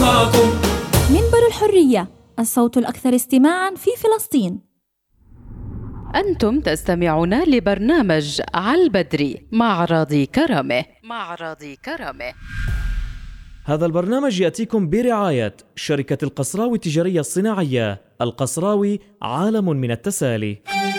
معكم. منبر الحرية، الصوت الأكثر استماعاً في فلسطين. أنتم تستمعون لبرنامج عالبدري مع راضي كرامة. هذا البرنامج يأتيكم برعاية شركة القصراوي التجارية الصناعية. القصراوي، عالم من التسالي.